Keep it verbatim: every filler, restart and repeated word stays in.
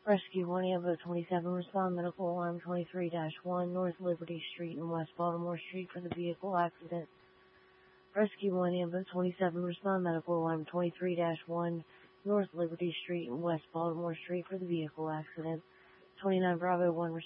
Rescue one, Ambo twenty-seven, respond medical alarm twenty-three dash one, North Liberty Street and West Baltimore Street for the vehicle accident. Rescue one, Ambo twenty-seven, respond medical alarm twenty-three dash one, North Liberty Street and West Baltimore Street for the vehicle accident. twenty-nine Bravo one,